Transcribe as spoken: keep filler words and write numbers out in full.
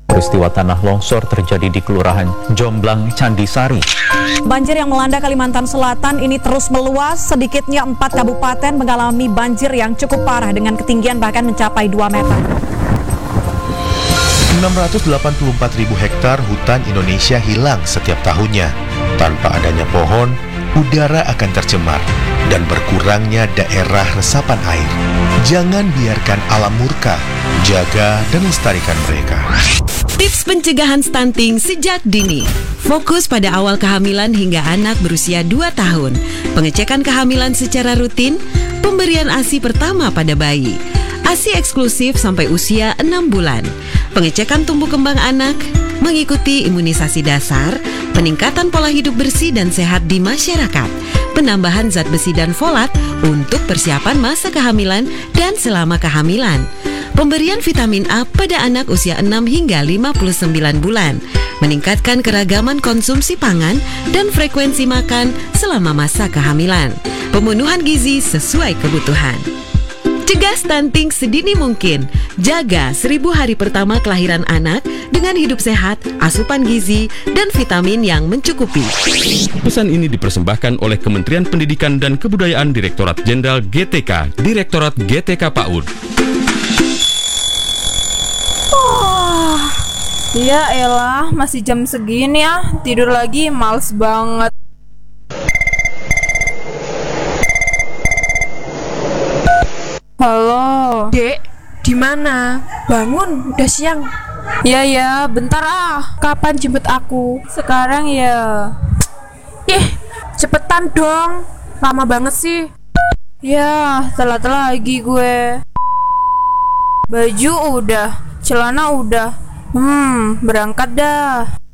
Peristiwa tanah longsor terjadi di Kelurahan Jomblang, Candisari. Banjir yang melanda Kalimantan Selatan ini terus meluas. Sedikitnya empat kabupaten mengalami banjir yang cukup parah dengan ketinggian bahkan mencapai dua meter. enam ratus delapan puluh empat ribu hektar hutan Indonesia hilang setiap tahunnya. Tanpa adanya pohon, udara akan tercemar dan berkurangnya daerah resapan air. Jangan biarkan alam murka, jaga dan lestarikan mereka. Tips pencegahan stunting sejak dini. Fokus pada awal kehamilan hingga anak berusia dua tahun. Pengecekan kehamilan secara rutin, pemberian A S I pertama pada bayi. A S I eksklusif sampai usia enam bulan. Pengecekan tumbuh kembang anak, mengikuti imunisasi dasar, peningkatan pola hidup bersih dan sehat di masyarakat, penambahan zat besi dan folat untuk persiapan masa kehamilan dan selama kehamilan, pemberian vitamin A pada anak usia enam hingga lima puluh sembilan bulan, meningkatkan keragaman konsumsi pangan dan frekuensi makan selama masa kehamilan, pemenuhan gizi sesuai kebutuhan. Cegah stunting sedini mungkin. Jaga seribu hari pertama kelahiran anak dengan hidup sehat, asupan gizi, dan vitamin yang mencukupi. Pesan ini dipersembahkan oleh Kementerian Pendidikan dan Kebudayaan Direktorat Jenderal G T K, Direktorat G T K PAUD. Oh, ya elah, masih jam segini ya. Tidur lagi, males banget. Halo, Dek, di mana? Bangun, udah siang. Ya ya, bentar ah. Kapan jemput aku? Sekarang ya. Ih, cepetan dong. Lama banget sih. Ya, telat lagi gue. Baju udah, celana udah. Hmm, berangkat dah.